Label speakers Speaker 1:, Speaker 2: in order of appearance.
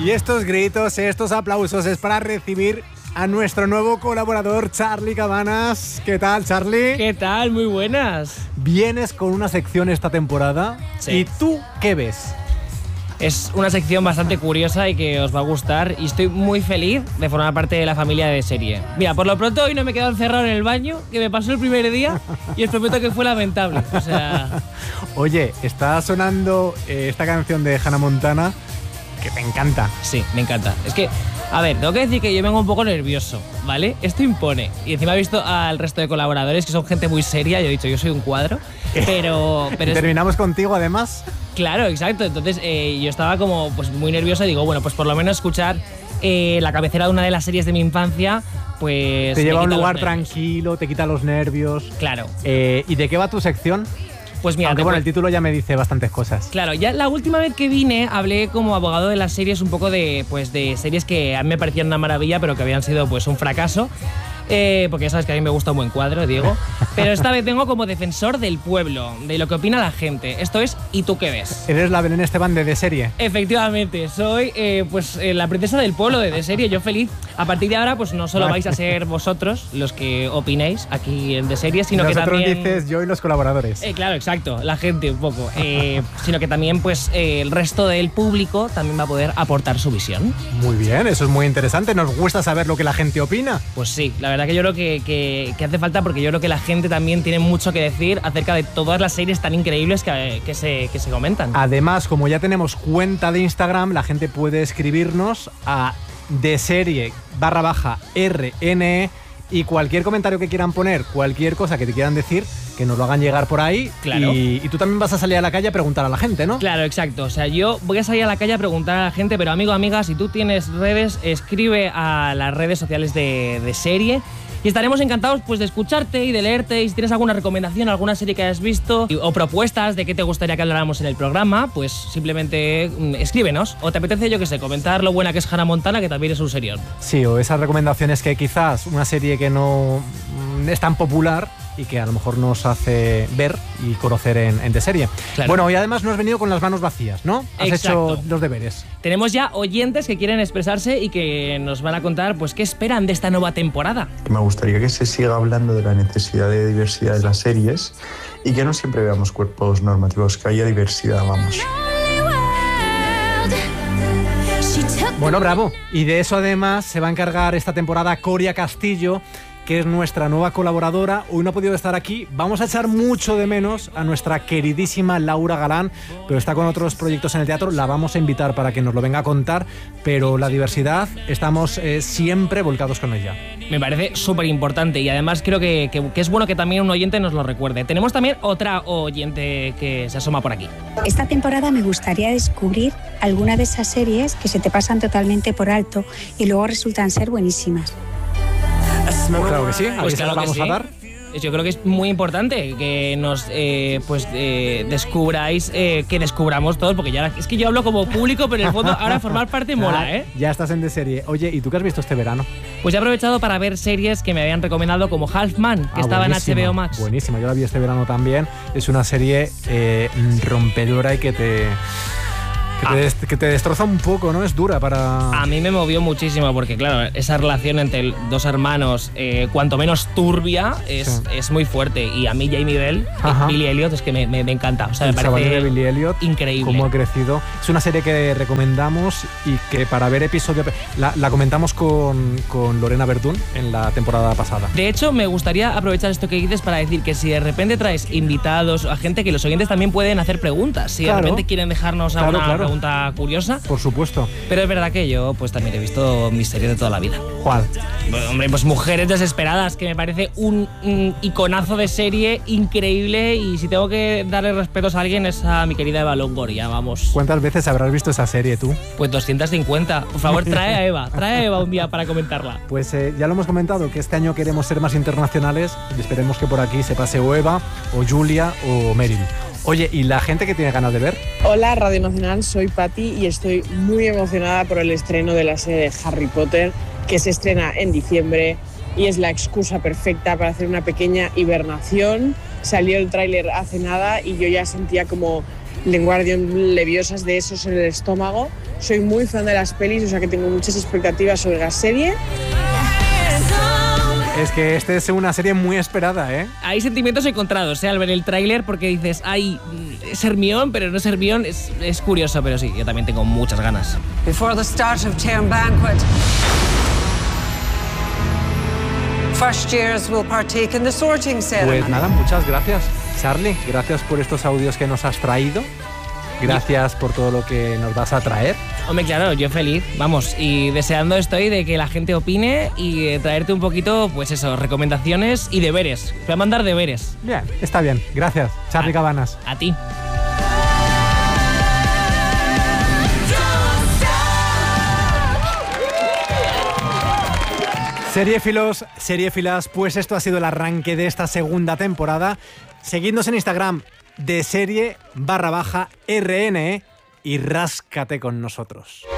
Speaker 1: Y estos gritos, estos aplausos es para recibir a nuestro nuevo colaborador, Charly Cabanas. ¿Qué tal, Charly?
Speaker 2: ¿Qué tal? Muy buenas.
Speaker 1: Vienes con una sección esta temporada.
Speaker 2: Sí.
Speaker 1: ¿Y tú qué ves?
Speaker 2: Es una sección bastante curiosa y que os va a gustar y estoy muy feliz de formar parte de la familia de serie. Mira, por lo pronto hoy no me he quedado encerrado en el baño, que me pasó el primer día y os prometo que fue lamentable. O sea...
Speaker 1: Oye, está sonando esta canción de Hannah Montana que te encanta.
Speaker 2: Sí, me encanta. Es que, a ver, tengo que decir que yo vengo un poco nervioso, ¿vale? Esto impone. Y encima he visto al resto de colaboradores que son gente muy seria. Yo he dicho, yo soy un cuadro, pero
Speaker 1: ¿Y terminamos contigo además?
Speaker 2: Claro, exacto. Entonces yo estaba como pues muy nerviosa y digo, bueno, pues por lo menos escuchar la cabecera de una de las series de mi infancia, pues...
Speaker 1: Te lleva a un lugar tranquilo, te quita los nervios.
Speaker 2: Claro.
Speaker 1: ¿Y de qué va tu sección?
Speaker 2: Pues mira,
Speaker 1: aunque bueno, el título ya me dice bastantes cosas.
Speaker 2: Claro, ya la última vez que vine hablé como abogado de las series un poco de series que a mí me parecían una maravilla pero que habían sido pues un fracaso. Porque ya sabes que a mí me gusta un buen cuadro, Diego. Pero esta vez vengo como defensor del pueblo, de lo que opina la gente. Esto es ¿y tú qué ves?
Speaker 1: ¿Eres la Belén Esteban de serie?
Speaker 2: Efectivamente, soy la princesa del pueblo de serie. Yo feliz. A partir de ahora pues no solo vais a ser vosotros los que opinéis aquí en de serie, sino
Speaker 1: nosotros
Speaker 2: que también...
Speaker 1: dices yo y los colaboradores.
Speaker 2: Claro, exacto, la gente un poco. Sino que también pues el resto del público también va a poder aportar su visión.
Speaker 1: Muy bien, eso es muy interesante. Nos gusta saber lo que la gente opina.
Speaker 2: Pues sí, la verdad que yo creo que hace falta porque yo creo que la gente también tiene mucho que decir acerca de todas las series tan increíbles que se comentan.
Speaker 1: Además, como ya tenemos cuenta de Instagram, la gente puede escribirnos a deserie_RNE y cualquier comentario que quieran poner, cualquier cosa que te quieran decir, que nos lo hagan llegar por ahí.
Speaker 2: Claro.
Speaker 1: Y tú también vas a salir a la calle a preguntar a la gente, ¿no?
Speaker 2: Claro, exacto. O sea, yo voy a salir a la calle a preguntar a la gente, pero amigo, amiga, si tú tienes redes, escribe a las redes sociales de serie y estaremos encantados pues de escucharte y de leerte. Y si tienes alguna recomendación, alguna serie que hayas visto o propuestas de qué te gustaría que habláramos en el programa, pues simplemente escríbenos. O te apetece, yo qué sé, comentar lo buena que es Hannah Montana, que también es un serión.
Speaker 1: Sí, o esas recomendaciones que quizás una serie que no es tan popular y que a lo mejor nos hace ver y conocer en de serie.
Speaker 2: Claro.
Speaker 1: Bueno, y además no has venido con las manos vacías, ¿no? Has
Speaker 2: Exacto.
Speaker 1: hecho los deberes.
Speaker 2: Tenemos ya oyentes que quieren expresarse y que nos van a contar pues qué esperan de esta nueva temporada.
Speaker 3: Me gustaría que se siga hablando de la necesidad de diversidad de las series y que no siempre veamos cuerpos normativos, que haya diversidad, vamos.
Speaker 1: Bueno, bravo. Y de eso además se va a encargar esta temporada Coria Castillo, que es nuestra nueva colaboradora. Hoy no ha podido estar aquí. Vamos a echar mucho de menos a nuestra queridísima Laura Galán, pero está con otros proyectos en el teatro. La vamos a invitar para que nos lo venga a contar, pero la diversidad estamos siempre volcados con ella.
Speaker 2: Me parece súper importante y además creo que es bueno que también un oyente nos lo recuerde. Tenemos también otra oyente que se asoma por aquí.
Speaker 4: Esta temporada me gustaría descubrir alguna de esas series que se te pasan totalmente por alto y luego resultan ser buenísimas.
Speaker 1: Pues claro que sí,
Speaker 2: Pues
Speaker 1: claro,
Speaker 2: claro que
Speaker 1: vamos
Speaker 2: sí.
Speaker 1: a dar.
Speaker 2: Yo creo que es muy importante que nos descubráis, que descubramos todos, porque ya es que yo hablo como público, pero en el fondo ahora formar parte mola, ¿eh?
Speaker 1: Ya estás en de serie. Oye, ¿y tú qué has visto este verano?
Speaker 2: Pues he aprovechado para ver series que me habían recomendado como Half Man, que estaba
Speaker 1: buenísima,
Speaker 2: en HBO Max.
Speaker 1: Buenísima, yo la vi este verano también. Es una serie rompedora y que te destroza un poco, ¿no? Es dura para...
Speaker 2: A mí me movió muchísimo porque, claro, esa relación entre dos hermanos, cuanto menos turbia, es muy fuerte. Y a mí Jamie Bell, Billy Elliot, es que me encanta. O sea, me parece
Speaker 1: de Billy Elliot,
Speaker 2: increíble.
Speaker 1: Cómo ha crecido. Es una serie que recomendamos y que para ver episodio... La comentamos con Lorena Verdún en la temporada pasada.
Speaker 2: De hecho, me gustaría aprovechar esto que dices para decir que si de repente traes invitados a gente, que los oyentes también pueden hacer preguntas. Si de repente quieren dejarnos alguna pregunta curiosa.
Speaker 1: Por supuesto.
Speaker 2: Pero es verdad que yo pues también he visto mis series de toda la vida.
Speaker 1: ¿Cuál?
Speaker 2: Bueno, hombre, pues Mujeres Desesperadas, que me parece un iconazo de serie increíble, y si tengo que darle respetos a alguien es a mi querida Eva Longoria, vamos.
Speaker 1: ¿Cuántas veces habrás visto esa serie tú?
Speaker 2: Pues 250. Por favor, trae a Eva un día para comentarla.
Speaker 1: Pues ya lo hemos comentado, que este año queremos ser más internacionales y esperemos que por aquí se pase o Eva, o Julia, o Meryl. Oye, ¿y la gente que tiene ganas de ver?
Speaker 5: Hola, Radio Nacional, soy Patti y estoy muy emocionada por el estreno de la serie de Harry Potter, que se estrena en diciembre y es la excusa perfecta para hacer una pequeña hibernación. Salió el tráiler hace nada y yo ya sentía como Wingardium Leviosas de esos en el estómago. Soy muy fan de las pelis, o sea que tengo muchas expectativas sobre la serie.
Speaker 1: Es que esta es una serie muy esperada, ¿eh?
Speaker 2: Hay sentimientos encontrados, al ver el tráiler, porque dices, ay, es Hermione, pero no es Hermione, es curioso, pero sí, yo también tengo muchas ganas.
Speaker 6: Before the start of Term Banquet, first years will partake in the sorting ceremony.
Speaker 1: Pues nada, muchas gracias, Charlie. Gracias por estos audios que nos has traído. Gracias por todo lo que nos vas a traer.
Speaker 2: Hombre, claro, yo feliz, vamos, y deseando estoy de que la gente opine y traerte un poquito, pues eso, recomendaciones y deberes. Te voy a mandar deberes.
Speaker 1: Bien, está bien. Gracias, Charlie Cabanas.
Speaker 2: A ti.
Speaker 1: Seriéfilas, pues esto ha sido el arranque de esta segunda temporada. Seguidnos en Instagram de serie_RNE y ráscate con nosotros.